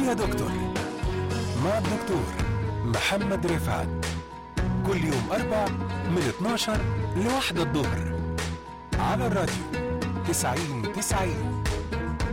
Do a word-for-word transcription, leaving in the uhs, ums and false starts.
يا دكتور مع الدكتور محمد رفعت، كل يوم أربع من اتناشر لواحدة الظهر على الراديو تسعين تسعين.